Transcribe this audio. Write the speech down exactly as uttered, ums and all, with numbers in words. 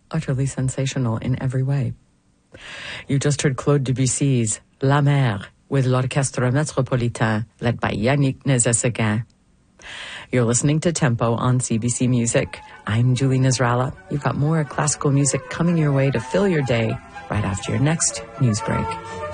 utterly sensational in every way. You just heard Claude Debussy's La Mer with l'Orchestre Métropolitain, led by Yannick Nézet-Séguin. You're listening to Tempo on C B C Music. I'm Julie Nasrallah. You've got more classical music coming your way to fill your day right after your next news break.